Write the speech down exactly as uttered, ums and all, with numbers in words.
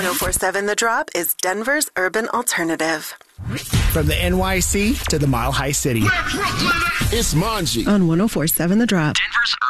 oh four seven The Drop is Denver's urban alternative. From the N Y C to the Mile High City. It's Manji On one oh four seven The Drop. Denver's